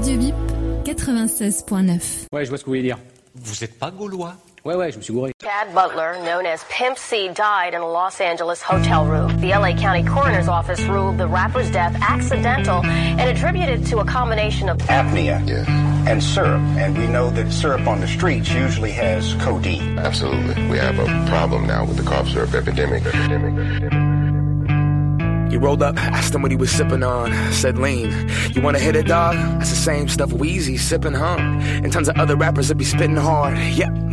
Radio Bip 96.9. Ouais, je vois ce que vous voulez dire. Vous êtes pas gaulois? Ouais, je me suis gouré. Chad Butler, known as Pimp C, died in a Los Angeles hotel room. The LA County Coroner's Office ruled the rapper's death accidental and attributed to a combination of apnea and syrup. And we know that syrup on the streets usually has codeine. Absolutely. We have a problem now with the cough syrup epidemic. He rolled up, asked him what he was sipping on. Said lean. You wanna hit it, dog? That's the same stuff Weezy sipping, huh? And tons of other rappers that be spitting hard. Yep,